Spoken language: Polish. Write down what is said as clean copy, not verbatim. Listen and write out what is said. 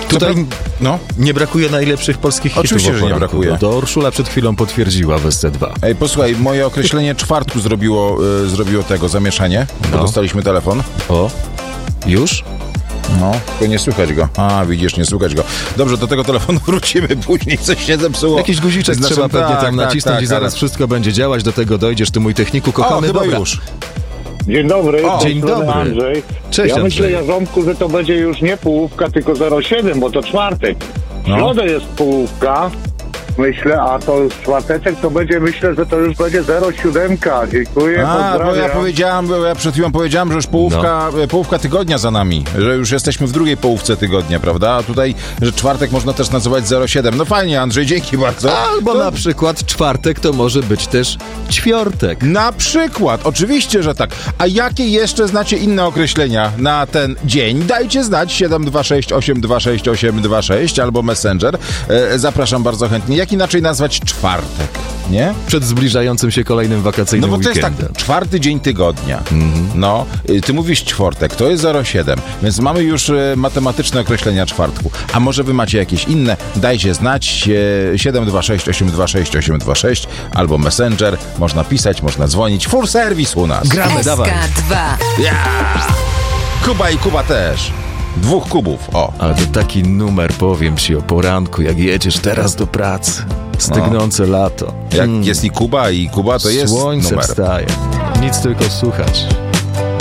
Tutaj nie brakuje najlepszych polskich hitów. Oczywiście, że nie brakuje. To Urszula przed chwilą potwierdziła w SC2. Ej, posłuchaj, moje określenie czwartku zrobiło tego zamieszanie, bo dostaliśmy telefon. O, już? No, tylko nie słychać go. A, widzisz, nie słychać go. Dobrze, do tego telefonu wrócimy później, coś się zepsuło. Jakiś guziczek trzeba pewnie tam nacisnąć i zaraz wszystko będzie działać. Do tego dojdziesz, ty mój techniku kochany. Chyba już. Dzień dobry. Dzień dobry. Andrzej. Cześć, ja myślę, Andrzej. Jarząbku, że to będzie już nie połówka, tylko 0,7, bo to czwartek. W środę jest połówka, myślę, a to już czwarteczek to będzie, myślę, że to już będzie 0,7. Dziękuję, pozdrawiam. Bo ja przed chwilą powiedziałem, że już połówka tygodnia za nami, że już jesteśmy w drugiej połówce tygodnia, prawda? A tutaj, że czwartek można też nazywać 0,7. No fajnie, Andrzej, dzięki bardzo. Albo na przykład czwartek to może być też ćwiortek. Na przykład, oczywiście, że tak. A jakie jeszcze znacie inne określenia na ten dzień? Dajcie znać 726 826 826 albo Messenger. Zapraszam bardzo chętnie. Jak inaczej nazwać czwartek, nie? Przed zbliżającym się kolejnym wakacyjnym No bo to weekendem. jest tak, czwarty dzień tygodnia. No, ty mówisz czwartek, to jest 0,7, więc mamy już matematyczne określenia czwartku. A może wy macie jakieś inne? Dajcie znać 726 826 826 albo Messenger. Można pisać, można dzwonić. Full service u nas. Gramy, dawaj. Kuba i Kuba też. 2 kubów, o. Ale to taki numer, powiem ci, o poranku, jak jedziesz teraz do pracy. Stygnące lato. Jak jest i Kuba, to jest Słońce numer. wstaje. Nic tylko słuchać.